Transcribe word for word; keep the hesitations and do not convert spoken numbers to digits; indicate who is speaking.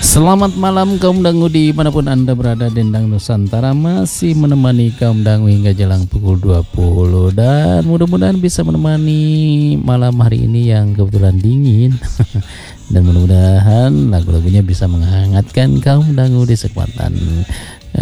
Speaker 1: Selamat malam kaum dangu dimanapun anda berada. Dendang Nusantara masih menemani kaum dangu hingga jelang pukul dua puluh. Dan mudah-mudahan bisa menemani malam hari ini yang kebetulan dingin. Dan mudah-mudahan lagu-lagunya bisa menghangatkan kaum dangu di sekatan